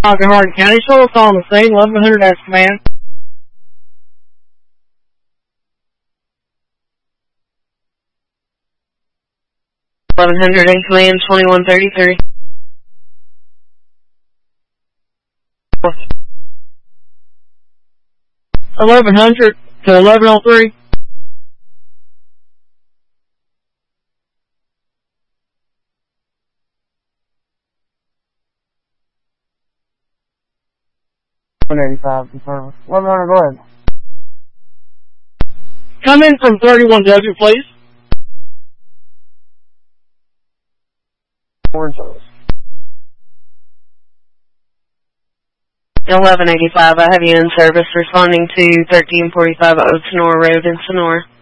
Hardin County Sheriff's on the scene, 1100 as command. 1100 in command, 2133. 1100 to 1103. $185 in service. 1100, go ahead. Come in from 31W, please. We're in service. 1185, I have you in service responding to 1345 Old Sonora Road in Sonora.